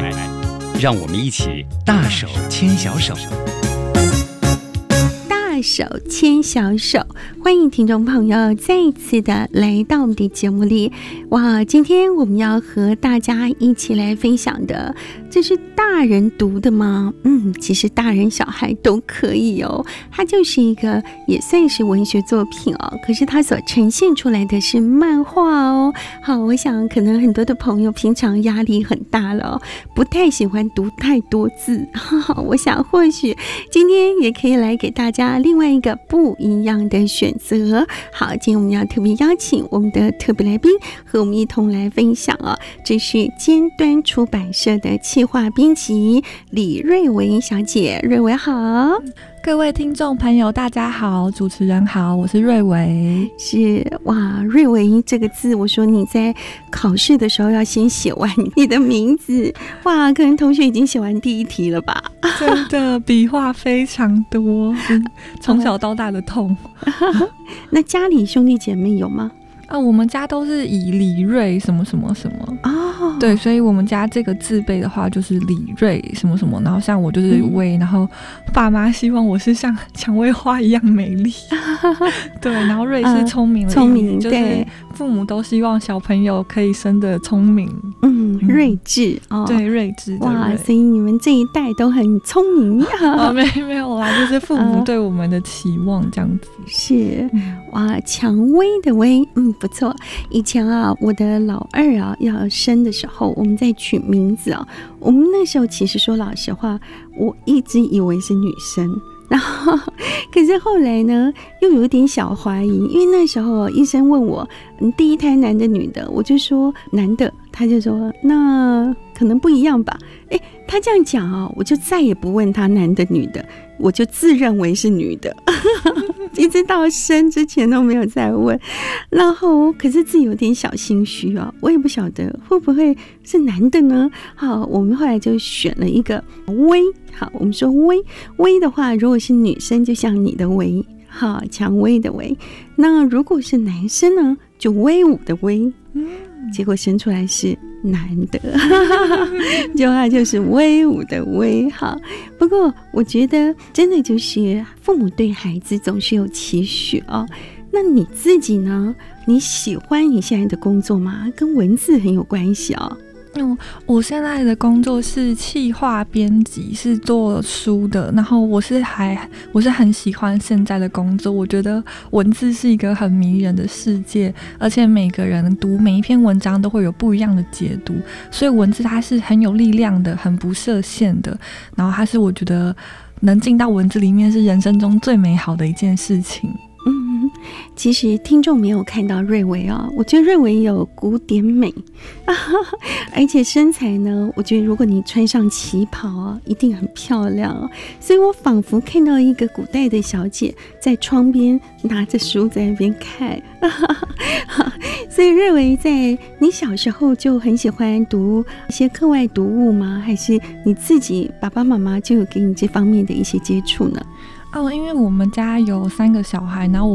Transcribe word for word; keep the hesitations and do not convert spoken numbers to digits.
让我们一起大手牵小手。 大手牵小手，欢迎听众朋友再一次的来到我们的节目里。哇，今天我们要和大家一起来分享的，这是大人读的吗？嗯，其实大人小孩都可以哦。它就是一个也算是文学作品哦，可是它所呈现出来的是漫画哦。好，我想可能很多的朋友平常压力很大了哦，不太喜欢读太多字。我想或许今天也可以来给大家另外一个不一样的选择。好，今天我们要特别邀请我们的特别来宾和我们一同来分享哦，这是尖端出版社的企划编辑李瑞维小姐。瑞维好。 各位听众朋友大家好，主持人好，我是瑞维。 是，哇，瑞维这个字，我说你在考试的时候要先写完你的名字，哇，可能同学已经写完第一题了吧。 真的笔画非常多，从小到大的痛。 那家里兄弟姐妹有吗？ 啊，我们家都是以李瑞什么什么什么哦， 对，所以我们家这个字辈的话就是李瑞什么什么，然后像我就是薇、嗯，然后爸妈希望我是像蔷薇花一样美丽，对，然后瑞是聪明的， 聪、嗯、明， 就是父母都希望小朋友可以生得聪明， 嗯，睿智哦， 对，睿智的哇，所以你们这一代都很聪明啊。 哦，没没有啦，就是父母对我们的期望这样子。 呃、是，哇，蔷薇的薇，嗯。不错，以前啊，我的老二啊要生的时候，我们在取名字啊，我们那时候其实说老实话，我一直以为是女生，然后可是后来呢，又有点小怀疑，因为那时候医生问我，你第一胎男的女的，我就说男的，他就说那可能不一样吧。哎，他这样讲啊，我就再也不问他男的女的，我就自认为是女的。一直到生之前都没有再问，然后可是自己有点小心虚啊，我也不晓得会不会是男的呢。好，我们后来就选了一个薇。好，我们说薇薇的话，如果是女生就像你的薇，好，蔷薇的薇。那如果是男生呢，就威武的威。嗯，结果生出来是男的，就他就是威武的威。好，不过我觉得真的就是父母对孩子总是有期许哦。那你自己呢？你喜欢你现在的工作吗？跟文字很有关系哦。 嗯，我现在的工作是企划编辑，是做书的。然后我是还我是很喜欢现在的工作，我觉得文字是一个很迷人的世界，而且每个人读每一篇文章都会有不一样的解读，所以文字它是很有力量的，很不设限的。然后它是我觉得能进到文字里面是人生中最美好的一件事情。 嗯，其实听众没有看到瑞维啊，我觉得瑞维有古典美，啊、而且身材呢，我觉得如果你穿上旗袍啊，一定很漂亮哦。所以我仿佛看到一个古代的小姐在窗边拿着书在那边看。所以瑞维在你小时候就很喜欢读一些课外读物吗？还是你自己爸爸妈妈就有给你这方面的一些接触呢？ 哦，因为我们家有三个小孩，然后我